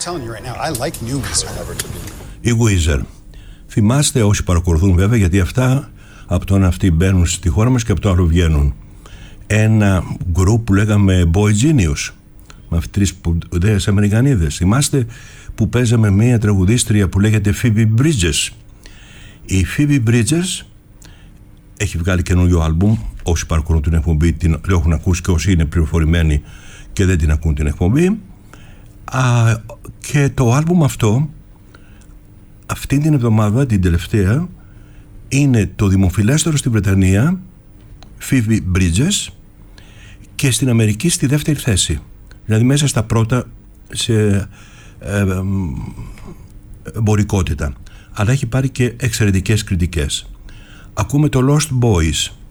telling you right now, I like new Weezer. Η Weezer. Θυμάστε όσοι παρακολουθούν βέβαια, γιατί αυτά από το ένα αυτοί μπαίνουν στη χώρα μας και από το άλλο βγαίνουν. Ένα γκρουπ που λέγαμε Boy Genius, με αυτές τις σπουδαίες Αμερικανίδες. Θυμάστε που παίζαμε μία τραγουδίστρια που λέγεται Phoebe Bridgers. Η Phoebe Bridgers έχει βγάλει καινούριο άλμπουμ. Όσοι παρακολουθούν την εκπομπή την έχουν ακούσει, και όσοι είναι πληροφορημένοι και δεν την ακούν την εκπομπή. Και το άλμπουμ αυτό αυτή την εβδομάδα, την τελευταία, είναι το δημοφιλέστερο στη Βρετανία, Phoebe Bridgers, και στην Αμερική στη δεύτερη θέση, δηλαδή μέσα στα πρώτα σε εμπορικότητα, αλλά έχει πάρει και εξαιρετικές κριτικές. Ακούμε το Lost Boys.